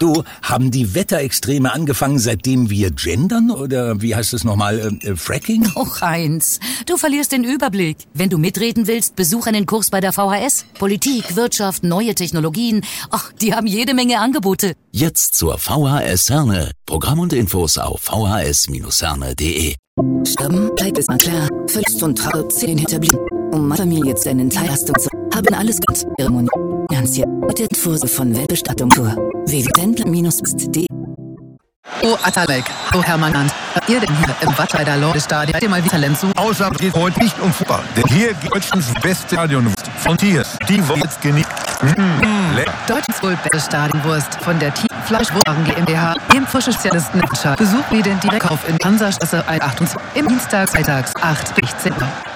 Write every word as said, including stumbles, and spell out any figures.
Du, haben die Wetterextreme angefangen, seitdem wir gendern? Oder wie heißt es nochmal, äh, Fracking? Och, Heinz, du verlierst den Überblick. Wenn du mitreden willst, besuch einen Kurs bei der V H S. Politik, Wirtschaft, neue Technologien. Ach, die haben jede Menge Angebote. Jetzt zur V H S Herne. Programm und Infos auf v h s Bindestrich herne punkt d e. Sterben, bleibt es mal klar. Verlust und Trauer zehn hinterblieben. Um meine Familie zu einen Teillastung zu haben alles gut. Zeremonie. Ganz hier. Mit der Infos von Weltbestattung Tour. w w w punkt tempel bindestrich d e. Oh, Atalek. Oh, Hermann Ant. Ihr denn hier im Wattweiler Lordestadion? Seid ihr mal wie Talent zu? Außer geht heute nicht um Fußball. Denn hier geht Deutschlands beste Stadion von Tiers. Die wollen jetzt genießen. Mm, lecker. Deutschlands wohl beste Stadionwurst von der Tierfleischwurst GmbH. Dem Fischespezialisten. Besucht ihr den Direktkauf in Hansastraße einundachtzig. Im Dienstag, freitags, acht bis sechzehn Uhr.